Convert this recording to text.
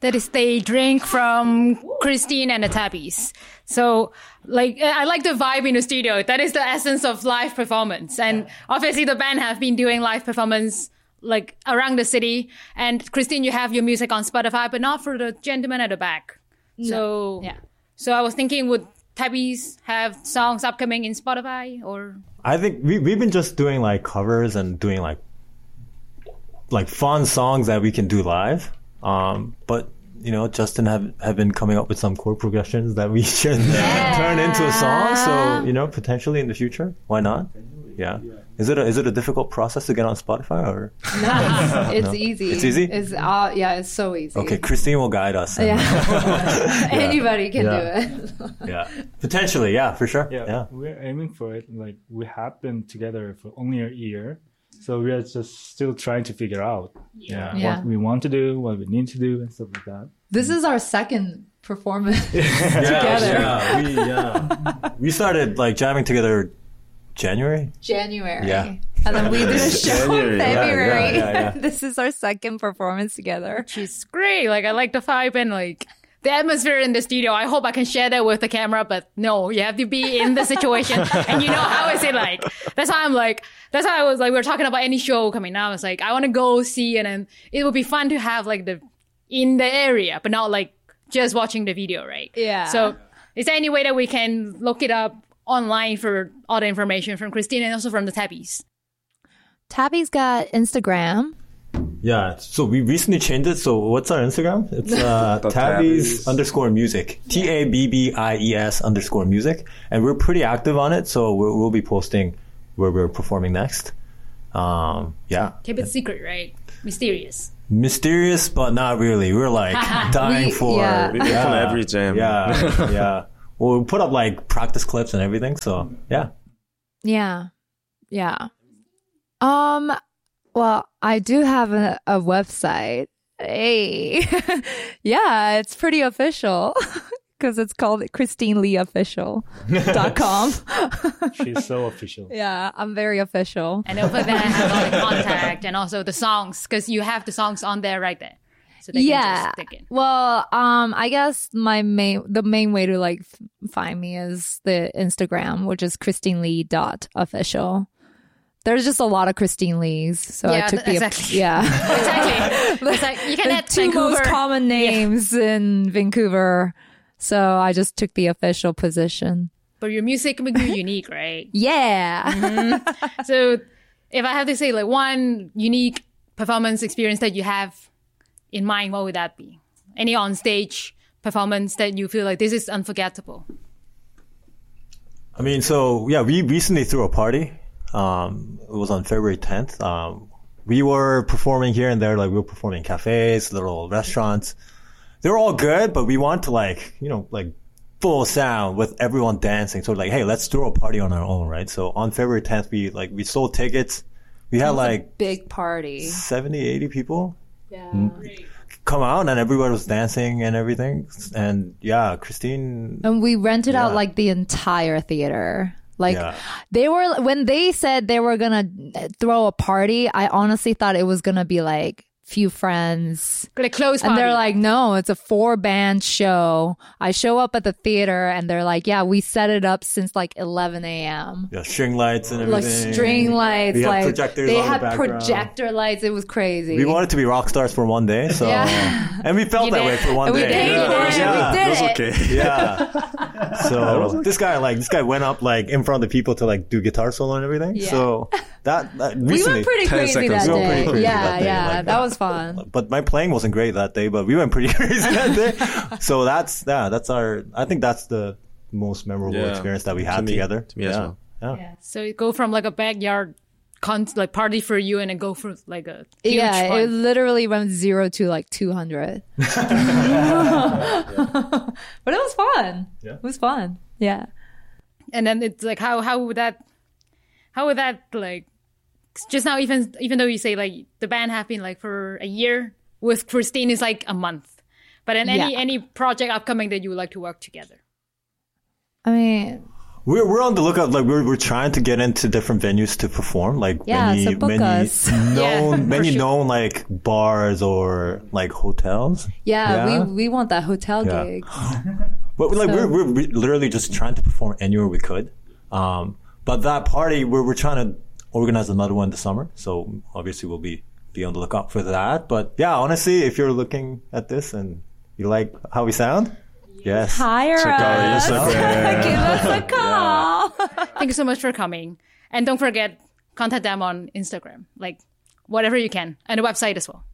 That is they drink from Christine and the Tabbies. So like, I like the vibe in the studio. That is the essence of live performance. And obviously the band have been doing live performance like around the city. And Christine, you have your music on Spotify, but not for the gentleman at the back. So, so I was thinking, would Tabbies have songs upcoming in Spotify or? I think we've been just doing like covers and doing like fun songs that we can do live. But you know, Justin have been coming up with some chord progressions that we should turn into a song. So, you know, potentially in the future, why not? Yeah. Is it a difficult process to get on Spotify or? No, it's No? easy. It's easy? It's so easy. Okay, Christine will guide us. Anybody can do it. Yeah. Potentially, yeah, for sure. Yeah, we're aiming for it. Like, we have been together for only a year. So we are just still trying to figure out what we want to do, what we need to do, and stuff like that. This is our second performance together. We started like jamming together January. Yeah. And then we did a show in February. This is our second performance together. Which is great. Like, I like the vibe and like the atmosphere in the studio. I hope I can share that with the camera, but no, you have to be in the situation. And you know, how is it like? That's why I was like, we were talking about any show coming now. It's like, I want to go see, and then it would be fun to have like in the area, but not like just watching the video, right? Yeah. So is there any way that we can look it up online for all the information from Christine and also from the Tabbies? Tabby's got Instagram. Yeah, so we recently changed it. So what's our Instagram? It's Tabbies _music. TABBIES _music. And we're pretty active on it. So we'll be posting where we're performing next. Keep it secret, right? Mysterious, but not really. We're like dying for... We make fun of every jam. Yeah. Well, we put up like practice clips and everything. So yeah. Well, I do have a website. Hey. Yeah, it's pretty official because it's called ChristineLeeOfficial.com. She's so official. Yeah, I'm very official. And over there I have all the contact and also the songs, because you have the songs on there right there. So they can just stick in. Well, I guess the main way to like find me is the Instagram, which is ChristineLee.official. There's just a lot of Christine Lees, so I took exactly. It's like you can add two Vancouver. most common names in Vancouver, so I just took the official position. But your music makes you unique, right? Yeah. Mm-hmm. So if I have to say like one unique performance experience that you have in mind, what would that be? Any on-stage performance that you feel like this is unforgettable? I mean, so yeah, we recently threw a party. It was on February 10th. We were performing here and there, like we were performing in cafes, little restaurants. They were all good, but we want to like full sound with everyone dancing. So like, hey, let's throw a party on our own, right? So on February 10th, we sold tickets. We had like a big party. 70, 80 people. Yeah. Come out and everybody was dancing and everything. And yeah, Christine. And we rented out like the entire theater. Like when they said they were gonna throw a party, I honestly thought it was gonna be like few friends. Like close party. And they're like, no, it's a 4-band show. I show up at the theater and they're like, yeah, we set it up since like 11 a.m. Yeah, string lights and everything. Like string lights. We like projectors they on the had background. projector lights. It was crazy. We wanted to be rock stars for one day, so and we felt that way for one day. We did. Yeah. We did it. Okay. Yeah. So this guy went up like in front of the people to like do guitar solo and everything. Yeah. So that recently, we went pretty crazy that We went day. pretty crazy that day, Yeah, like, that was fun. But my playing wasn't great that day, but we went pretty crazy that day. So that's our. I think that's the most memorable experience that we had together. To me as well. Yeah. So you go from like a backyard like party for you and then go for like a huge Yeah, one. it literally went 0 to like 200. But it was fun. Yeah. It was fun. Yeah. And then it's like how would that like just now even though you say like the band have been like for a year, with Christine is like a month. But then any project upcoming that you would like to work together? I mean, We're on the lookout. Like we're trying to get into different venues to perform. Like so book us. many known like bars or like hotels. Yeah. we want that hotel gig. But like we're literally just trying to perform anywhere we could. But that party we're trying to organize another one this summer. So obviously we'll be on the lookout for that. But yeah, honestly, if you're looking at this and you like how we sound, yes, hire us. Give us a call. Thank you so much for coming. And don't forget, contact them on Instagram, like whatever you can, and the website as well.